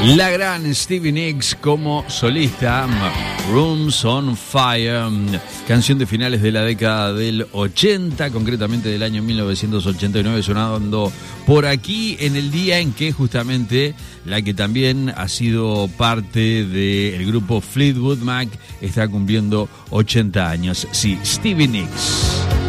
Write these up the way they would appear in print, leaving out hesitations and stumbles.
La gran Stevie Nicks como solista, Rooms on Fire, canción de finales de la década del 80, concretamente del año 1989, sonando por aquí en el día en que justamente la que también ha sido parte del grupo Fleetwood Mac está cumpliendo 80 años. Sí, Stevie Nicks.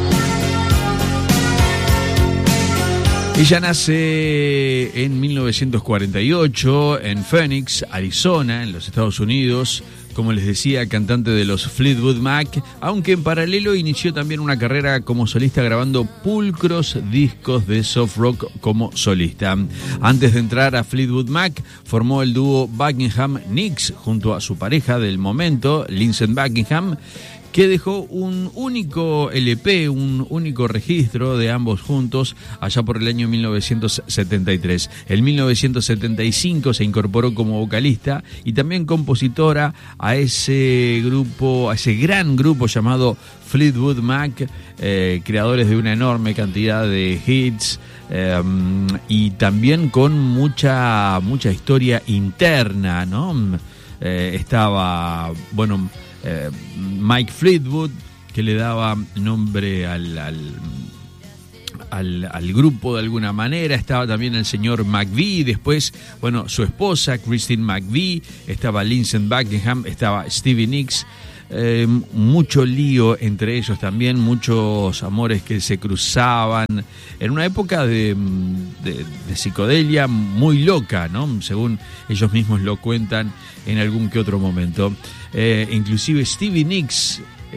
Ella nace en 1948 en Phoenix, Arizona, en los Estados Unidos. Como les decía, cantante de los Fleetwood Mac, aunque en paralelo inició también una carrera como solista grabando pulcros discos de soft rock como solista. Antes de entrar a Fleetwood Mac, formó el dúo Buckingham Nicks junto a su pareja del momento, Lindsey Buckingham, que dejó un único LP, un único registro de ambos juntos allá por el año 1973. En 1975 se incorporó como vocalista y también compositora a ese grupo, a ese gran grupo llamado Fleetwood Mac, creadores de una enorme cantidad de hits, y también con mucha historia interna, ¿no? Estaba, bueno, Mike Fleetwood, que le daba nombre al grupo de alguna manera. Estaba también el señor McVie, después, bueno, su esposa Christine McVie, estaba Lindsey Buckingham, estaba Stevie Nicks. Mucho lío entre ellos también, muchos amores que se cruzaban en una época de psicodelia muy loca, ¿no? Según ellos mismos lo cuentan en algún que otro momento. Inclusive Stevie Nicks,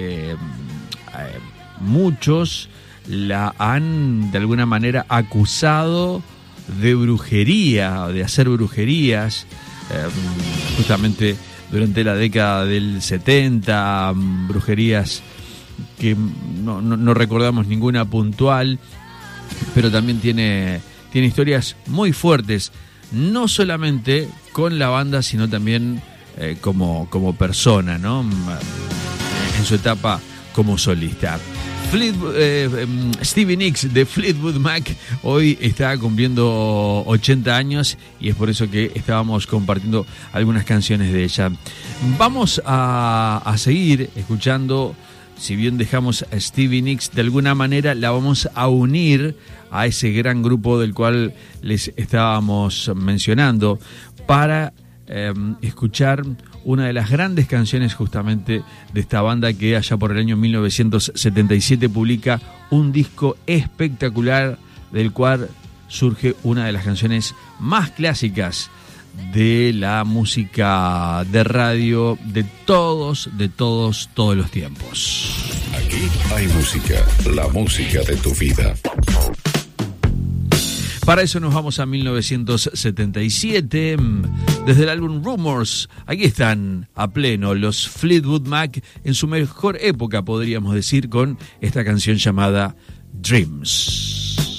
muchos la han de alguna manera acusado de brujería, de hacer brujerías, justamente durante la década del 70, brujerías que no recordamos ninguna puntual, pero también tiene historias muy fuertes, no solamente con la banda, sino también como persona, ¿no? En su etapa como solista. Stevie Nicks de Fleetwood Mac hoy está cumpliendo 80 años y es por eso que estábamos compartiendo algunas canciones de ella. Vamos a seguir escuchando. Si bien dejamos a Stevie Nicks, de alguna manera la vamos a unir a ese gran grupo del cual les estábamos mencionando para escuchar una de las grandes canciones justamente de esta banda, que allá por el año 1977 publica un disco espectacular del cual surge una de las canciones más clásicas de la música de radio de todos los tiempos. Aquí hay música, la música de tu vida. Para eso nos vamos a 1977, desde el álbum Rumors. Aquí están a pleno los Fleetwood Mac en su mejor época, podríamos decir, con esta canción llamada Dreams.